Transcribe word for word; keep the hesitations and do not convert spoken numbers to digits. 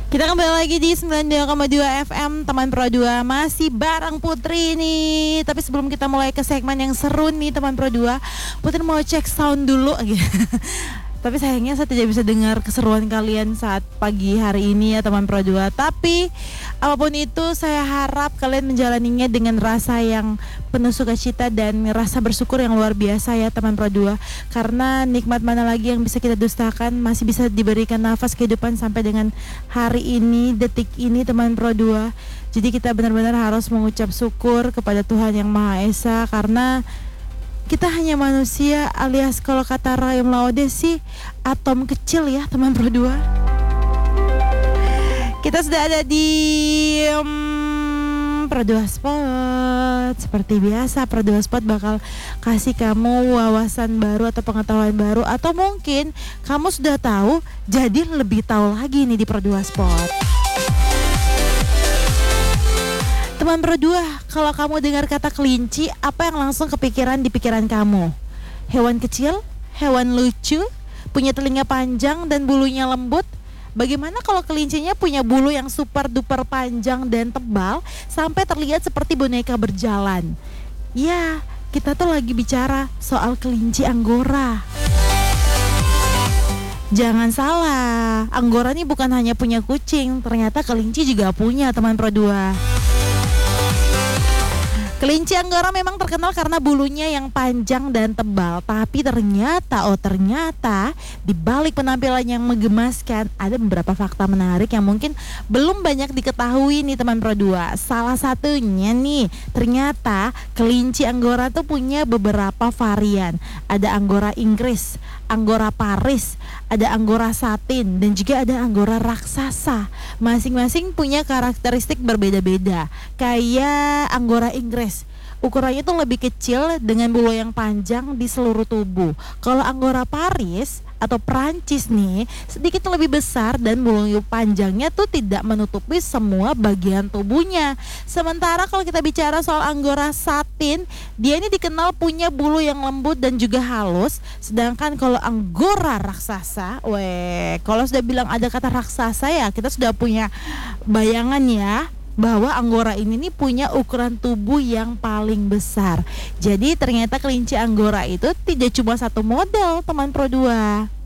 Kita kembali lagi di sembilan puluh dua koma dua F M Teman Pro dua, masih bareng Putri nih. Tapi sebelum kita mulai ke segmen yang seru nih Teman Pro dua, Putri mau cek sound dulu. Tapi sayangnya saya tidak bisa dengar keseruan kalian saat pagi hari ini ya Teman Pro dua. Tapi apapun itu, saya harap kalian menjalaninya dengan rasa yang penuh sukacita dan rasa bersyukur yang luar biasa ya Teman Pro dua. Karena nikmat mana lagi yang bisa kita dustakan, masih bisa diberikan nafas kehidupan sampai dengan hari ini, detik ini Teman Pro dua. Jadi kita benar-benar harus mengucap syukur kepada Tuhan Yang Maha Esa, karena kita hanya manusia, alias kalau kata Rayum Laude sih atom kecil ya Teman Pro dua. Kita sudah ada di um, Pro dua Spot. Seperti biasa, Pro dua Spot bakal kasih kamu wawasan baru atau pengetahuan baru, atau mungkin kamu sudah tahu jadi lebih tahu lagi nih di Pro dua Spot. Teman Pro dua, kalau kamu dengar kata kelinci, apa yang langsung kepikiran di pikiran kamu? Hewan kecil, hewan lucu, punya telinga panjang dan bulunya lembut. Bagaimana kalau kelincinya punya bulu yang super duper panjang dan tebal sampai terlihat seperti boneka berjalan? Ya, kita tuh lagi bicara soal kelinci Anggora. Jangan salah, Anggora ini bukan hanya punya kucing, ternyata kelinci juga punya Teman Pro dua. Kelinci Anggora memang terkenal karena bulunya yang panjang dan tebal, tapi ternyata, oh ternyata di balik penampilan yang menggemaskan ada beberapa fakta menarik yang mungkin belum banyak diketahui nih Teman Pro dua. Salah satunya nih, ternyata kelinci Anggora tuh punya beberapa varian. Ada Anggora Inggris, Anggora Paris, ada Anggora Satin, dan juga ada Anggora raksasa. Masing-masing punya karakteristik berbeda-beda. Kayak Anggora Inggris, ukurannya tuh lebih kecil dengan bulu yang panjang di seluruh tubuh. Kalau Anggora Paris atau Prancis nih sedikit lebih besar dan bulu panjangnya tuh tidak menutupi semua bagian tubuhnya. Sementara kalau kita bicara soal Anggora Satin, dia ini dikenal punya bulu yang lembut dan juga halus. Sedangkan kalau Anggora raksasa, weh, kalau sudah bilang ada kata raksasa ya kita sudah punya bayangan ya, bahwa Anggora ini nih punya ukuran tubuh yang paling besar. Jadi ternyata kelinci Anggora itu tidak cuma satu model Teman Pro dua.